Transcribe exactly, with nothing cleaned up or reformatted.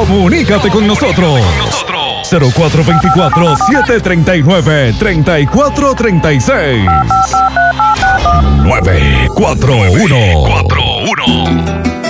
Comunícate con nosotros. cero cuatro dos cuatro, siete tres nueve, tres cuatro tres seis. nueve cuatro uno.